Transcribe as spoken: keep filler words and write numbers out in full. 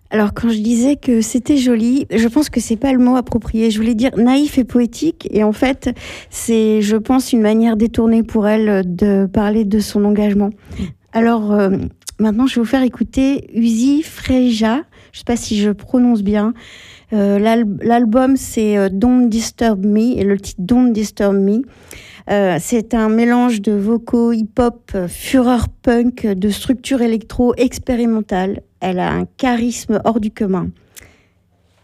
Alors, quand je disais que c'était joli, je pense que c'est pas le mot approprié. Je voulais dire naïf et poétique. Et en fait, c'est, je pense, une manière détournée pour elle de parler de son engagement. Alors, euh, maintenant, je vais vous faire écouter Uzi Freja. Je sais pas si je prononce bien. Euh, l'al- l'album, c'est euh, Don't Disturb Me, et le titre Don't Disturb Me. Euh, c'est un mélange de vocaux hip-hop, euh, fureur punk, de structure électro expérimentale. Elle a un charisme hors du commun.